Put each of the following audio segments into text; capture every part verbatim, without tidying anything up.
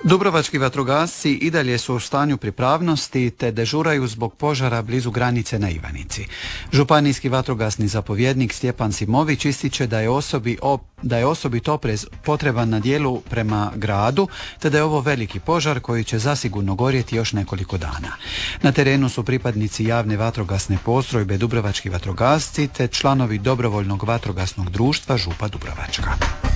Dubrovački vatrogasci i dalje su u stanju pripravnosti te dežuraju zbog požara blizu granice na Ivanici. Županijski vatrogasni zapovjednik Stjepan Simović ističe da je, osobi, op, da je osobit oprez potreban na dijelu prema gradu, te da je ovo veliki požar koji će zasigurno gorjeti još nekoliko dana. Na terenu su pripadnici javne vatrogasne postrojbe Dubrovački vatrogasci te članovi dobrovoljnog vatrogasnog društva Župa Dubrovačka.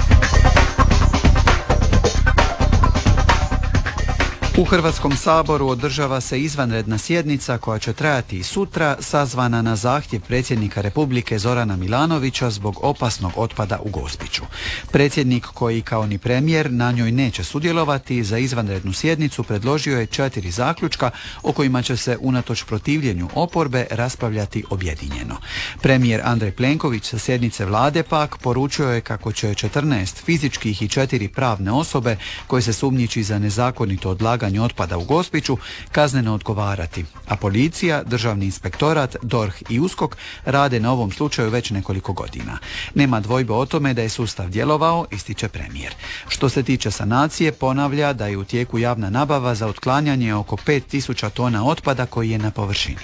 U Hrvatskom saboru održava se izvanredna sjednica koja će trajati i sutra, sazvana na zahtjev predsjednika Republike Zorana Milanovića zbog opasnog otpada u Gospiću. Predsjednik, koji kao ni premijer na njoj neće sudjelovati, za izvanrednu sjednicu predložio je četiri zaključka o kojima će se unatoč protivljenju oporbe raspravljati objedinjeno. Premijer Andrej Plenković sa sjednice vlade pak poručio je kako će četrnaest fizičkih i četiri pravne osobe koje se sumnjiči za nezakonito odlaganje otpada u Gospiću kazneno odgovarati, a policija, Državni inspektorat, D O R H i USKOK rade na ovom slučaju već nekoliko godina. Nema dvojbe o tome da je sustav djelovao, ističe premijer. Što se tiče sanacije, ponavlja da je u tijeku javna nabava za otklanjanje oko pet tisuća tona otpada koji je na površini.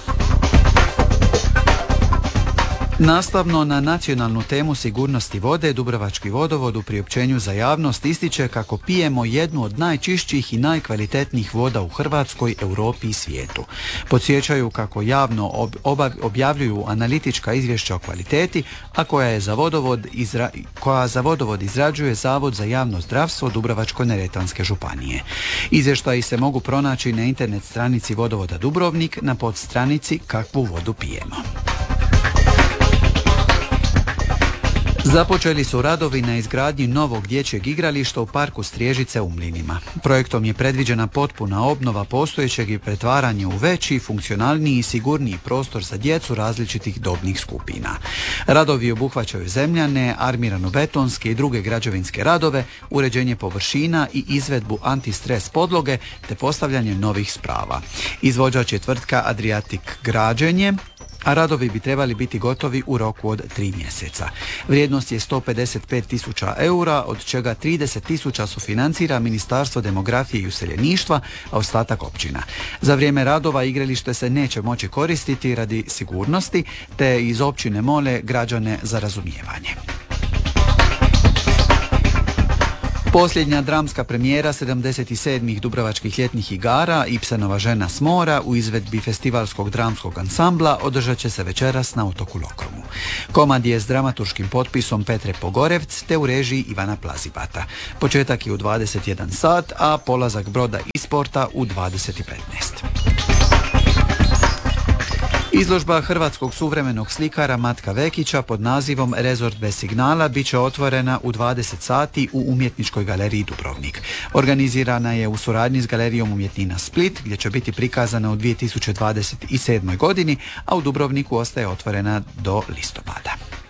Nastavno na nacionalnu temu sigurnosti vode, Dubrovački vodovod u priopćenju za javnost ističe kako pijemo jednu od najčišćih i najkvalitetnijih voda u Hrvatskoj, Europi i svijetu. Podsjećaju kako javno ob, obav, objavljuju analitička izvješća o kvaliteti, a koja, je za vodovod izra, koja za vodovod izrađuje Zavod za javno zdravstvo Dubrovačko-neretvanske županije. Izvještaji se mogu pronaći na internet stranici Vodovoda Dubrovnik na podstranici Kakvu vodu pijemo. Započeli su radovi na izgradnji novog dječjeg igrališta u parku Striježice u Mlinima. Projektom je predviđena potpuna obnova postojećeg i pretvaranje u veći, funkcionalniji i sigurniji prostor za djecu različitih dobnih skupina. Radovi obuhvaćaju zemljane, armirano-betonske i druge građevinske radove, uređenje površina i izvedbu antistres podloge te postavljanje novih sprava. Izvođač je tvrtka Adriatic građenje, a radovi bi trebali biti gotovi u roku od tri mjeseca. Vrijednost je sto pedeset pet tisuća eura, od čega trideset tisuća sufinancira Ministarstvo demografije i useljeništva, a ostatak općina. Za vrijeme radova igralište se neće moći koristiti radi sigurnosti, te iz općine mole građane za razumijevanje. Posljednja dramska premijera sedamdeset sedmih Dubrovačkih ljetnih igara Ibsenova Žena s mora u izvedbi festivalskog dramskog ansambla održat će se večeras na otoku Lokromu. Komad je s dramaturškim potpisom Petre Pogorevc te u režiji Ivana Plazibata. Početak je u dvadeset jedan sat, a polazak broda iz porta u dvadeset petnaest. Izložba hrvatskog suvremenog slikara Matka Vekića pod nazivom Rezort bez signala bit će otvorena u dvadeset sati u Umjetničkoj galeriji Dubrovnik. Organizirana je u suradnji s Galerijom umjetnina Split, gdje će biti prikazana u dvije tisuće dvadeset sedmoj godini, a u Dubrovniku ostaje otvorena do listopada.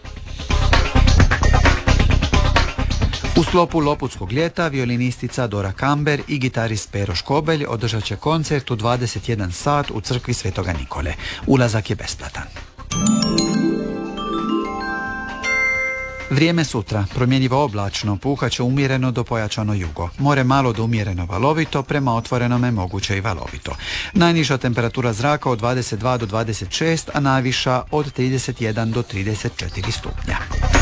U sklopu Loputskog ljeta violinistica Dora Kamber i gitarist Pero Škobelj održat će koncert u dvadeset jedan sat u crkvi Svetoga Nikole. Ulazak je besplatan. Vrijeme sutra, promjenjivo oblačno, puhat će umjereno do pojačano jugo. More malo do umjereno valovito, prema otvorenome moguće i valovito. Najniža temperatura zraka od dvadeset dva do dvadeset šest, a najviša od trideset jedan do trideset četiri stupnja.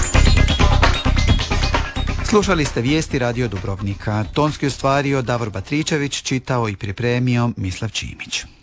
Slušali ste vijesti Radio Dubrovnika. Tonski ostvario Davor Batričević, čitao i pripremio Mislav Čimić.